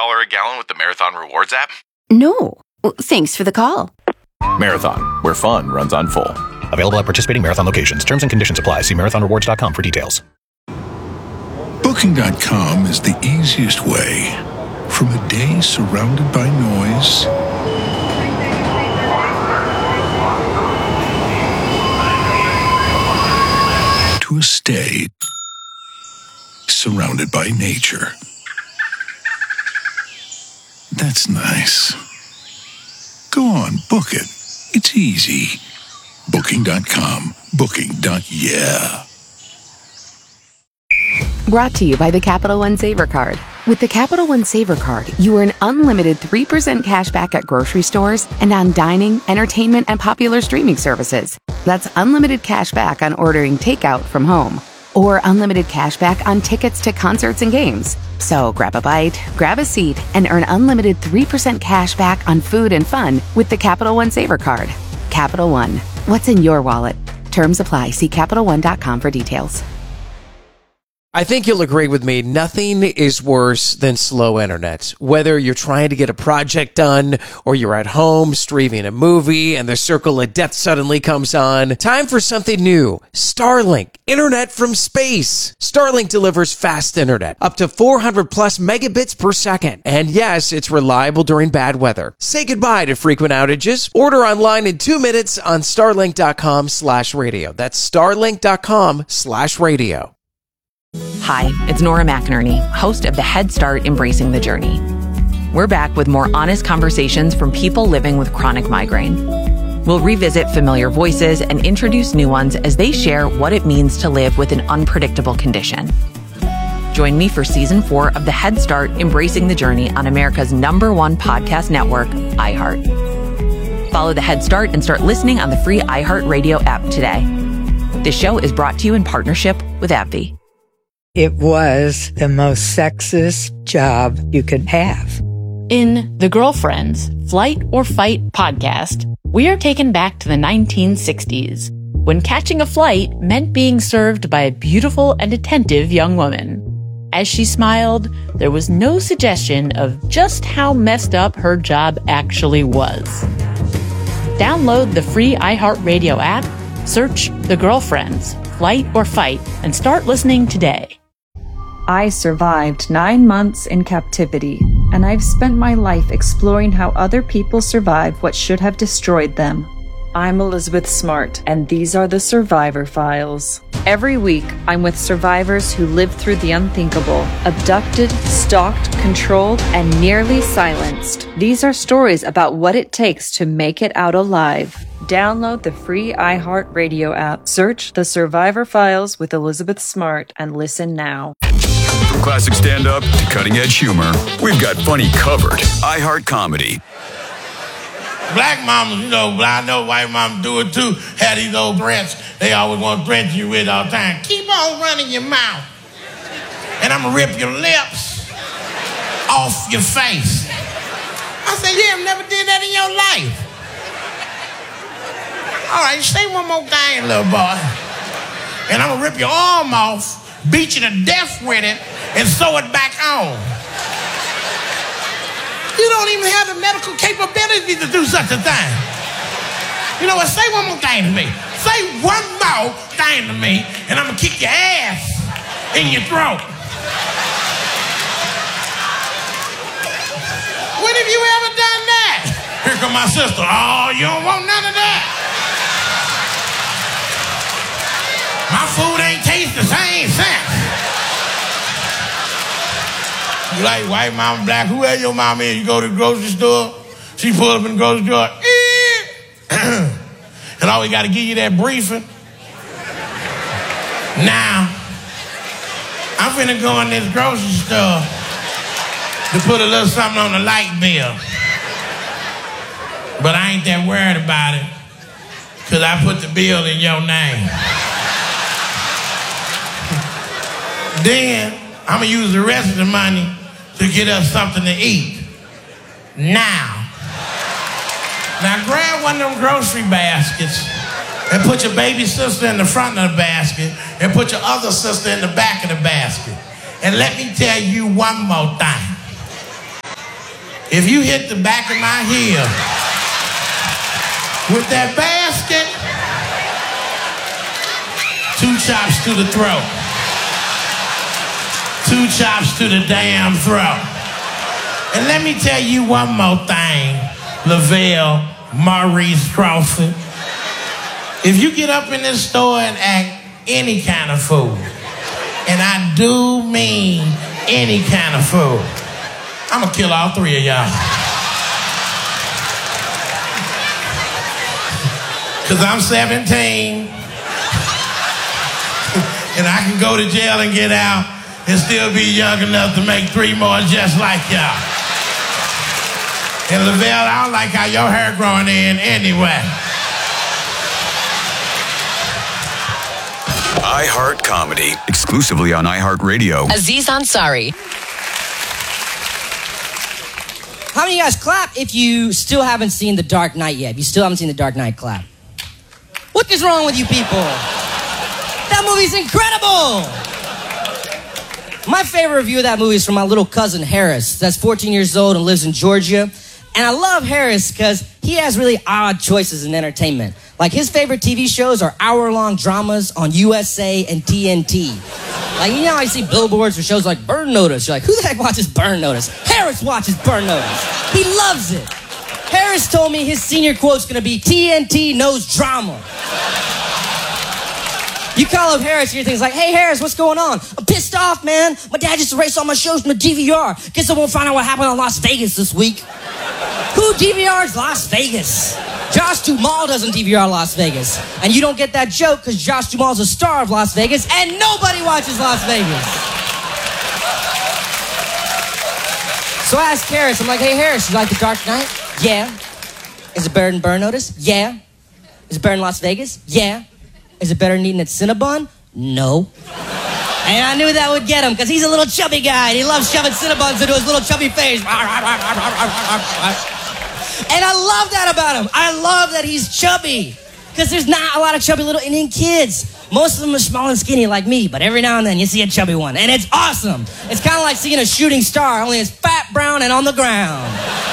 $1 a gallon with the Marathon Rewards app? No. Well, thanks for the call. Marathon, where fun runs on full. Available at participating Marathon locations. Terms and conditions apply. See marathonrewards.com for details. Booking.com is the easiest way from a day surrounded by noise to a stay surrounded by nature. That's nice. Go on, book it. It's easy. Booking.com. Booking.yeah. Brought to you by the Capital One Saver Card. With the Capital One Saver Card, you earn unlimited 3% cash back at grocery stores and on dining, entertainment, and popular streaming services. That's unlimited cash back on ordering takeout from home, or unlimited cash back on tickets to concerts and games. So grab a bite, grab a seat, and earn unlimited 3% cash back on food and fun with the Capital One Saver Card. Capital One. What's in your wallet? Terms apply. See CapitalOne.com for details. I think you'll agree with me, nothing is worse than slow internet. Whether you're trying to get a project done or you're at home streaming a movie and the circle of death suddenly comes on, time for something new. Starlink, internet from space. Starlink delivers fast internet, up to 400 plus megabits per second. And yes, it's reliable during bad weather. Say goodbye to frequent outages. Order online in 2 minutes on starlink.com/radio. That's starlink.com/radio. Hi, it's Nora McInerney, host of the Head Start Embracing the Journey. We're back with more honest conversations from people living with chronic migraine. We'll revisit familiar voices and introduce new ones as they share what it means to live with an unpredictable condition. Join me for Season 4 of the Head Start Embracing the Journey on America's #1 podcast network, iHeart. Follow the Head Start and start listening on the free iHeartRadio app today. This show is brought to you in partnership with AbbVie. It was the most sexist job you could have. In The Girlfriends, Flight or Fight podcast, we are taken back to the 1960s, when catching a flight meant being served by a beautiful and attentive young woman. As she smiled, there was no suggestion of just how messed up her job actually was. Download the free iHeartRadio app, search The Girlfriends, Flight or Fight, and start listening today. I survived 9 months in captivity, and I've spent my life exploring how other people survive what should have destroyed them. I'm Elizabeth Smart, and these are the Survivor Files. Every week, I'm with survivors who lived through the unthinkable, abducted, stalked, controlled, and nearly silenced. These are stories about what it takes to make it out alive. Download the free iHeartRadio app, search The Survivor Files with Elizabeth Smart, and listen now. From classic stand-up to cutting-edge humor, we've got funny covered. iHeart Comedy. Black mamas, you know, I know white mamas do it too, have these old threats they always want to threaten you with all the time. Keep on running your mouth, and I'm going to rip your lips off your face. I said, you have never did that in your life. All right, say one more thing, little boy, and I'm going to rip your arm off, beat you to death with it, and sew it back on. You don't even have the medical capability to do such a thing. You know what? Say one more thing to me. Say one more thing to me, and I'm going to kick your ass in your throat. When have you ever done that? Here come my sister. Oh, you don't want none of that. My food ain't taste the same since. You like white mama, black, whoever your mama is, you go to the grocery store, she pull up in the grocery store, and always got to give you that briefing. Now, I'm finna go in this grocery store to put a little something on the light bill. But I ain't that worried about it, because I put the bill in your name. Then, I'm gonna use the rest of the money to get us something to eat. Now grab one of them grocery baskets and put your baby sister in the front of the basket and put your other sister in the back of the basket. And let me tell you one more thing. If you hit the back of my heel with that basket, 2 chops to the throat. 2 chops to the damn throat. And let me tell you one more thing, Lavelle Maurice Crawford. If you get up in this store and act any kind of fool, and I do mean any kind of fool, I'm gonna kill all 3 of y'all. Cause I'm 17, and I can go to jail and get out and still be young enough to make 3 more just like y'all. And Lavelle, I don't like how your hair growing in anyway. iHeart Comedy, exclusively on iHeartRadio. Aziz Ansari. How many of you guys clap if you still haven't seen The Dark Knight yet? If you still haven't seen The Dark Knight, clap. What is wrong with you people? That movie's incredible! My favorite review of that movie is from my little cousin Harris, that's 14 years old and lives in Georgia. And I love Harris because he has really odd choices in entertainment. Like his favorite TV shows are hour-long dramas on USA and TNT. Like, you know how I see billboards for shows like Burn Notice. You're like, who the heck watches Burn Notice? Harris watches Burn Notice. He loves it. Harris told me his senior quote's gonna be, TNT knows drama. You call up Harris and you're things like, hey Harris, what's going on? I'm pissed off, man. My dad just erased all my shows from the DVR. Guess I won't find out what happened in Las Vegas this week. Who DVRs Las Vegas? Josh Duhamel doesn't DVR Las Vegas. And you don't get that joke because Josh Duhamel's a star of Las Vegas and nobody watches Las Vegas. So I asked Harris, I'm like, hey Harris, you like The Dark Knight? Yeah. Is it better than Burn Notice? Yeah. Is it better than Las Vegas? Yeah. Is it better than eating at Cinnabon? No. And I knew that would get him because he's a little chubby guy and he loves shoving Cinnabons into his little chubby face. And I love that about him. I love that he's chubby because there's not a lot of chubby little Indian kids. Most of them are small and skinny like me, but every now and then you see a chubby one, and it's awesome. It's kind of like seeing a shooting star, only it's fat, brown, and on the ground.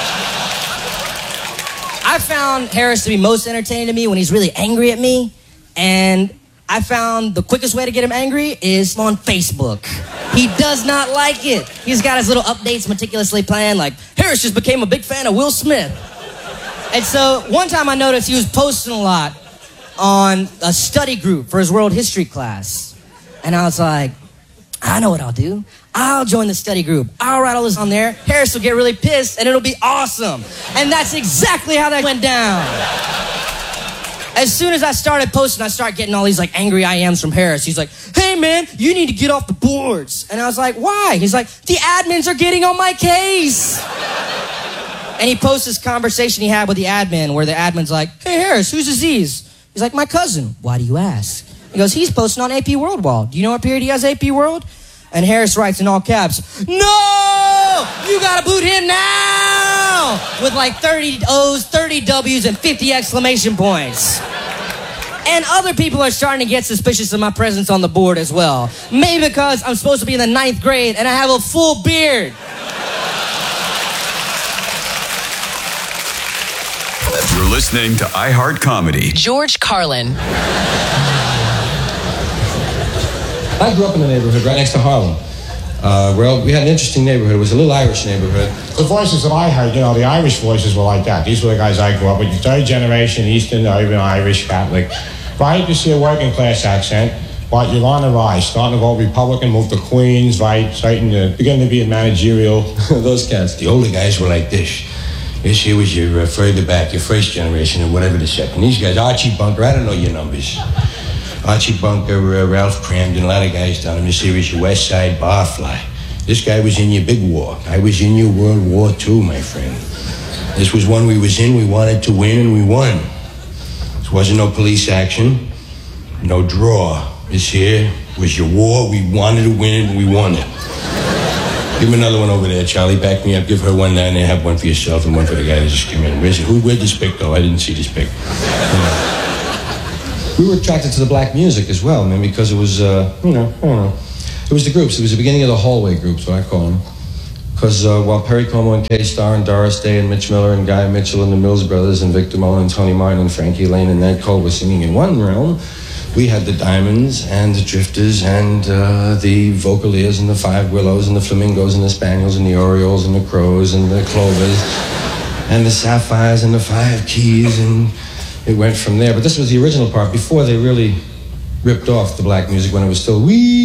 I found Harris to be most entertaining to me when he's really angry at me, and I found the quickest way to get him angry is on Facebook. He does not like it. He's got his little updates meticulously planned, like, Harris just became a big fan of Will Smith. And so one time I noticed he was posting a lot on a study group for his world history class. And I was like, I know what I'll do. I'll join the study group. I'll write all this on there. Harris will get really pissed and it'll be awesome. And that's exactly how that went down. As soon as I started posting, I started getting all these like angry IMs from Harris. He's like, hey man, you need to get off the boards. And I was like, why? He's like, the admins are getting on my case. And he posts this conversation he had with the admin where the admin's like, hey Harris, who's Aziz? He's like, my cousin. Why do you ask? He goes, he's posting on AP World Wall. Do you know what period he has AP World? And Harris writes in all caps, no! You gotta boot him now! With like 30 O's, 30 W's, and 50 exclamation points. And other people are starting to get suspicious of my presence on the board as well. Maybe because I'm supposed to be in the 9th grade and I have a full beard. You're listening to iHeart Comedy. George Carlin. I grew up in a neighborhood right next to Harlem. Well, we had an interesting neighborhood. It was a little Irish neighborhood. The voices that I heard, you know, the Irish voices were like that. These were the guys I grew up with. Third generation, Eastern, even Irish, Catholic. Right, you see a working class accent. But you're on the rise, starting to go Republican, move to Queens, right, starting to begin to be in managerial. Those cats, the older guys were like this. This here was your further back, your first generation, or whatever the second. These guys, Archie Bunker, I don't know your numbers. Archie Bunker, Ralph Cramden, a lot of guys down in the series, your West Side Barfly. This guy was in your big war. I was in your World War II, my friend. This was one we was in, we wanted to win, and we won. This wasn't no police action, no draw. This here was your war, we wanted to win it, and we won it. Give me another one over there, Charlie. Back me up. Give her one down there. Have one for yourself and one for the guy that just came in. Where'd this pick go? I didn't see this pick. We were attracted to the black music as well, man, because it was, I don't know. It was the groups. It was the beginning of the hallway groups, what I call them. Because while Perry Como and K-Star and Doris Day and Mitch Miller and Guy Mitchell and the Mills Brothers and Victor Mullin and Tony Martin and Frankie Lane and Ned Cole were singing in one realm, we had the Diamonds and the Drifters and the Vocaliers and the Five Willows and the Flamingos and the Spaniels and the Orioles and the Crows and the Clovers and the Sapphires and the Five Keys, and it went from there. But this was the original part before they really ripped off the black music, when it was still wee.